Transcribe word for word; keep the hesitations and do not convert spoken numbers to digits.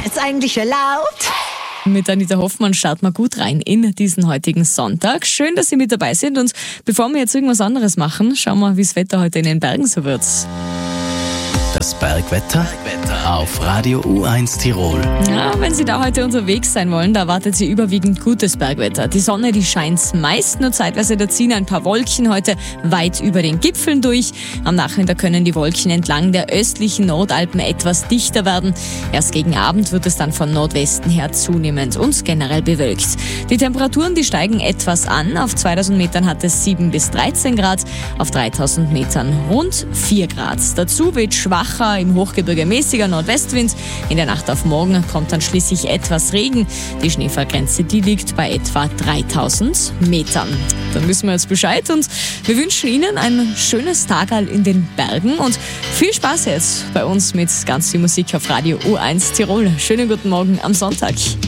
jetzt eigentlich erlaubt? Mit Anita Hoffmann starten wir gut rein in diesen heutigen Sonntag. Schön, dass Sie mit dabei sind, und bevor wir jetzt irgendwas anderes machen, schauen wir, wie das Wetter heute in den Bergen so wird. Das Bergwetter auf Radio U eins Tirol. Ja, wenn Sie da heute unterwegs sein wollen, da erwartet Sie überwiegend gutes Bergwetter. Die Sonne, die scheint meist, nur zeitweise da ziehen ein paar Wolken heute weit über den Gipfeln durch. Am Nachmittag können die Wolken entlang der östlichen Nordalpen etwas dichter werden. Erst gegen Abend wird es dann von Nordwesten her zunehmend und generell bewölkt. Die Temperaturen, die steigen etwas an. Auf zweitausend Metern hat es sieben bis dreizehn Grad, auf dreitausend Metern rund vier Grad. Dazu weht schwacher im Hochgebirge mäßiger Nordwestwind. In der Nacht auf morgen kommt dann schließlich etwas Regen. Die Schneefallgrenze, die liegt bei etwa dreitausend Metern. Dann wissen wir jetzt Bescheid, und wir wünschen Ihnen ein schönes Tagerl in den Bergen und viel Spaß jetzt bei uns mit ganz viel Musik auf Radio U eins Tirol. Schönen guten Morgen am Sonntag.